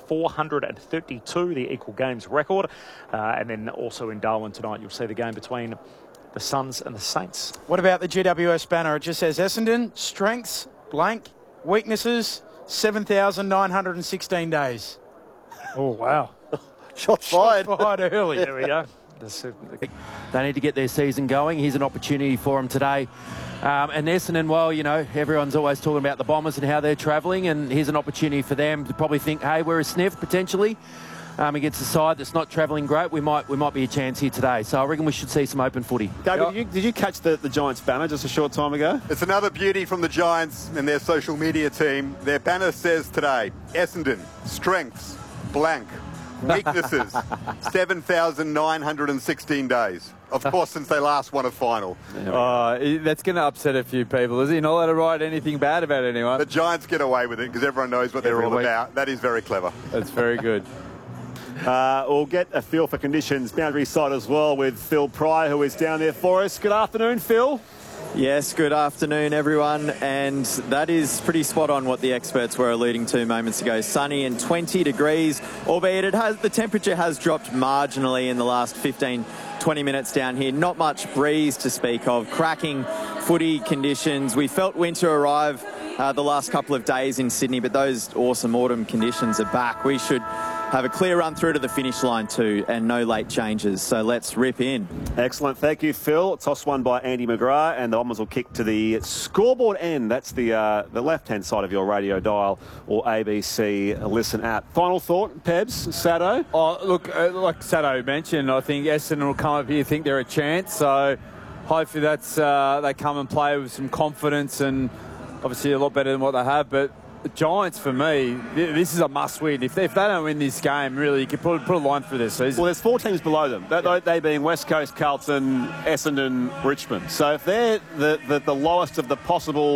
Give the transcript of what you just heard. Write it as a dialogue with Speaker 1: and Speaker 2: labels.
Speaker 1: 432, the equal games record. And then also in Darwin tonight, you'll see the game between the Suns and the Saints.
Speaker 2: What about the GWS banner? It just says Essendon, strengths, blank, weaknesses, 7,916 days.
Speaker 1: Oh, wow.
Speaker 3: Shots fired.
Speaker 2: Shots fired early.
Speaker 1: There we go.
Speaker 4: They need to get their season going. Here's an opportunity for them today. And Essendon, well, you know, everyone's always talking about the Bombers and how they're travelling, and here's an opportunity for them to probably think, hey, we're a sniff potentially against a side that's not travelling great. We might be a chance here today. So I reckon we should see some open footy.
Speaker 3: David, did you catch the Giants banner just a short time ago?
Speaker 5: It's another beauty from the Giants and their social media team. Their banner says today, Essendon, strengths, blank, weaknesses, 7,916 days. Of course, since they last won a final.
Speaker 6: That's going to upset a few people. Is he not allowed to write anything bad about anyone?
Speaker 5: The Giants get away with it because everyone knows what they're all about. That is very clever.
Speaker 6: That's very good.
Speaker 3: We'll get a feel for conditions boundary side as well with Phil Pryor, who is down there for us. Good afternoon, Phil.
Speaker 7: Yes, good afternoon, everyone. And that is pretty spot on what the experts were alluding to moments ago. Sunny and 20 degrees, albeit the temperature has dropped marginally in the last 15, 20 minutes down here. Not much breeze to speak of. Cracking footy conditions. We felt winter arrive the last couple of days in Sydney, but those awesome autumn conditions are back. We should have a clear run through to the finish line too, and no late changes. So let's rip in.
Speaker 3: Excellent. Thank you, Phil. Toss one by Andy McGrath, and the Bombers will kick to the scoreboard end. That's the left-hand side of your radio dial or ABC Listen app. Final thought, Pebs, Sado?
Speaker 6: Oh, look, like Sado mentioned, I think Essendon will come up here, think they're a chance. So hopefully that's they come and play with some confidence and obviously a lot better than what they have. But the Giants, for me, this is a must-win. If they don't win this game, really, you can put a line through their season.
Speaker 3: Well, there's 4 teams below them. They being West Coast, Carlton, Essendon, Richmond. So if they're the lowest of the possible